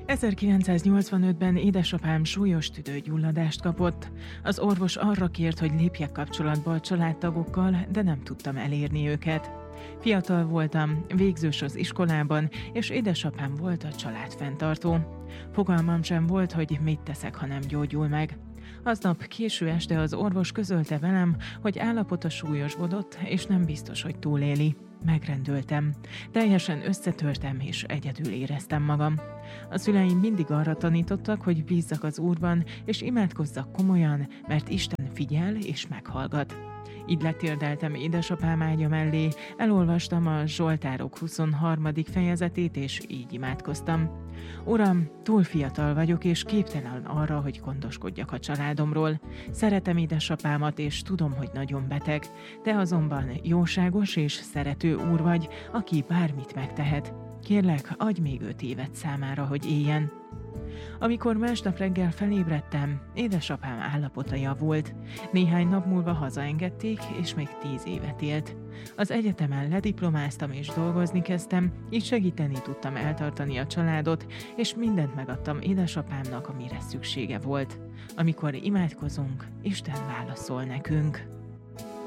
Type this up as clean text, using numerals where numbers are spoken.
1985-ben édesapám súlyos tüdőgyulladást kapott. Az orvos arra kért, hogy lépjek kapcsolatba a családtagokkal, de nem tudtam elérni őket. Fiatal voltam, végzős az iskolában, és édesapám volt a családfenntartó. Fogalmam sem volt, hogy mit teszek, ha nem gyógyul meg. Aznap késő este az orvos közölte velem, hogy állapota súlyosbodott, és nem biztos, hogy túléli. Megrendültem. Teljesen összetörtem, és egyedül éreztem magam. A szüleim mindig arra tanítottak, hogy bízzak az Úrban, és imádkozzak komolyan, mert Isten figyel és meghallgat. Így letérdeltem édesapám ágya mellé, elolvastam a Zsoltárok 23. fejezetét, és így imádkoztam. Uram, túl fiatal vagyok, és képtelen arra, hogy gondoskodjak a családomról. Szeretem édesapámat, és tudom, hogy nagyon beteg. Te azonban jóságos és szerető Úr vagy, aki bármit megtehet. Kérlek, adj még 5 évet számára, hogy éljen. Amikor másnap reggel felébredtem, édesapám állapota javult. Néhány nap múlva hazaengedték, és még 10 évet élt. Az egyetemen lediplomáztam és dolgozni kezdtem, így segíteni tudtam eltartani a családot, és mindent megadtam édesapámnak, amire szüksége volt. Amikor imádkozunk, Isten válaszol nekünk.